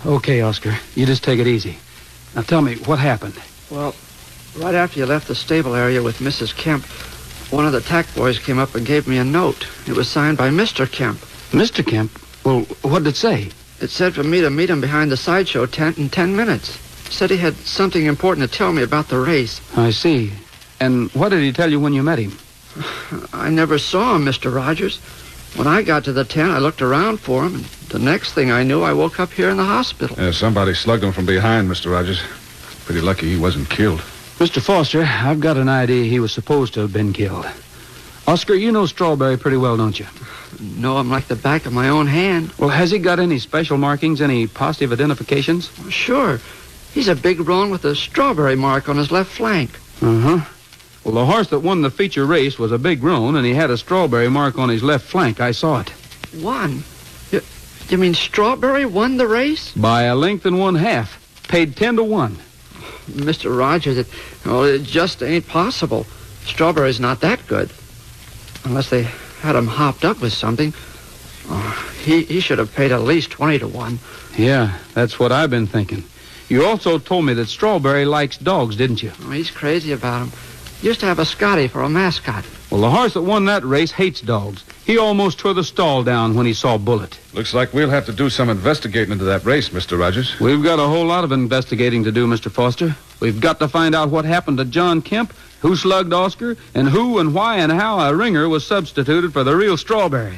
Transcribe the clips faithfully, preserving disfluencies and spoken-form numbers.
Okay, Oscar. You just take it easy. Now tell me, what happened? Well, right after you left the stable area with Missus Kemp, one of the tack boys came up and gave me a note. It was signed by Mister Kemp. Mister Kemp? Well, what did it say? It said for me to meet him behind the sideshow tent in ten minutes. Said he had something important to tell me about the race. I see. And what did he tell you when you met him? I never saw him, Mister Rogers. When I got to the tent, I looked around for him, and the next thing I knew, I woke up here in the hospital. Yeah, somebody slugged him from behind, Mister Rogers. Pretty lucky he wasn't killed. Mister Foster, I've got an idea he was supposed to have been killed. Oscar, you know Strawberry pretty well, don't you? Know him like the back of my own hand. Well, has he got any special markings, any positive identifications? Sure. He's a big roan with a strawberry mark on his left flank. Uh-huh. Well, the horse that won the feature race was a big roan, and he had a strawberry mark on his left flank. I saw it. Won? You, you mean Strawberry won the race? By a length and one half. Paid ten to one. Mister Rogers, it, well, it just ain't possible. Strawberry's not that good. Unless they had him hopped up with something. Oh, he, he should have paid at least twenty to one. Yeah, that's what I've been thinking. You also told me that Strawberry likes dogs, didn't you? Oh, he's crazy about them. Used to have a Scottie for a mascot. Well, the horse that won that race hates dogs. He almost tore the stall down when he saw Bullet. Looks like we'll have to do some investigating into that race, Mister Rogers. We've got a whole lot of investigating to do, Mister Foster. We've got to find out what happened to John Kemp, who slugged Oscar, and who and why and how a ringer was substituted for the real Strawberry.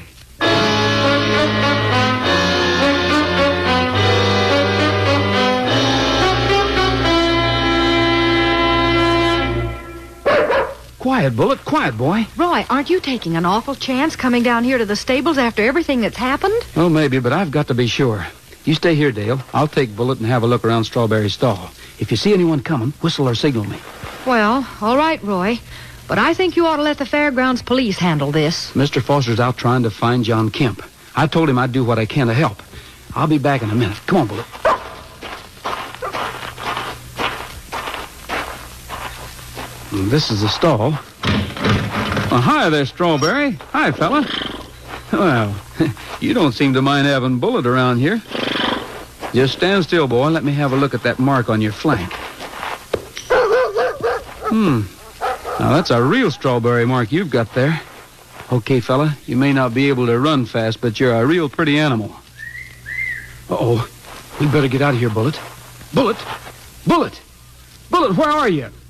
Quiet, Bullet. Quiet, boy. Roy, aren't you taking an awful chance coming down here to the stables after everything that's happened? Well, maybe, but I've got to be sure. You stay here, Dale. I'll take Bullet and have a look around Strawberry's stall. If you see anyone coming, whistle or signal me. Well, all right, Roy. But I think you ought to let the fairgrounds police handle this. Mister Foster's out trying to find John Kemp. I told him I'd do what I can to help. I'll be back in a minute. Come on, Bullet. This is the stall. Well, hi there, Strawberry. Hi, fella. Well, you don't seem to mind having Bullet around here. Just stand still, boy. Let me have a look at that mark on your flank. Hmm. Now, that's a real Strawberry mark you've got there. Okay, fella, you may not be able to run fast, but you're a real pretty animal. Uh-oh. We better get out of here, Bullet. Bullet! Bullet! Bullet, where are you?